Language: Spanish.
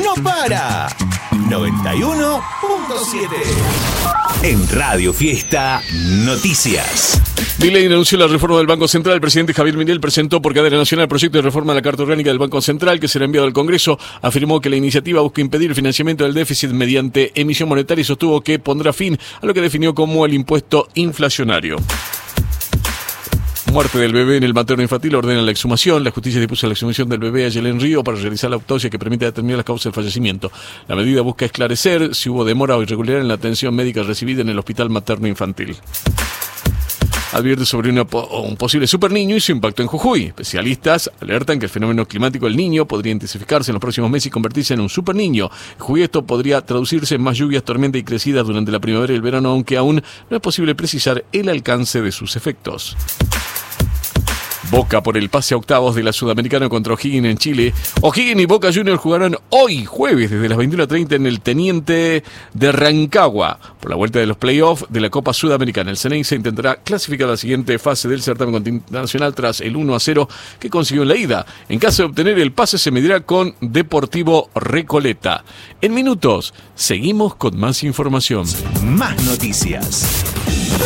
no para. 91.7. En Radio Fiesta Noticias. Milei anunció la reforma del Banco Central. El presidente Javier Milei presentó por cadena nacional el proyecto de reforma de la Carta Orgánica del Banco Central, que será enviado al Congreso. Afirmó que la iniciativa busca impedir el financiamiento del déficit mediante emisión monetaria y sostuvo que pondrá fin a lo que definió como el impuesto inflacionario. Muerte del bebé en el materno infantil, ordena la exhumación. La justicia dispuso la exhumación del bebé ayer en Río para realizar la autopsia que permite determinar las causas del fallecimiento. La medida busca esclarecer si hubo demora o irregularidad en la atención médica recibida en el hospital materno infantil. Advierte sobre un posible superniño y su impacto en Jujuy. Especialistas alertan que el fenómeno climático del Niño podría intensificarse en los próximos meses y convertirse en un superniño. En Jujuy esto podría traducirse en más lluvias, tormentas y crecidas durante la primavera y el verano, aunque aún no es posible precisar el alcance de sus efectos. Boca por el pase a octavos de la Sudamericana contra O'Higgins en Chile. O'Higgins y Boca Juniors jugarán hoy, jueves, desde las 21:30 en el Teniente de Rancagua, por la vuelta de los playoffs de la Copa Sudamericana. El Ceneice intentará clasificar a la siguiente fase del certamen continental tras el 1-0 que consiguió en la ida. En caso de obtener el pase, se medirá con Deportivo Recoleta. En minutos, seguimos con más información. Más noticias.